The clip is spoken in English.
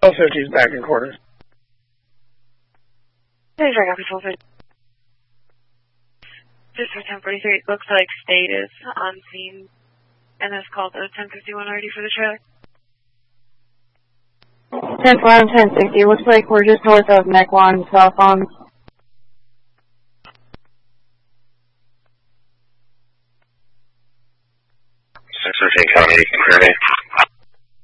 1250 is back in quarters. Hey, Drag Office 1250. Just for 1043, it looks like State is on scene and has called a 1051 already for the track. 10-4 1060, looks like we're just north of Mequon cell phones. 613 County, can you hear me?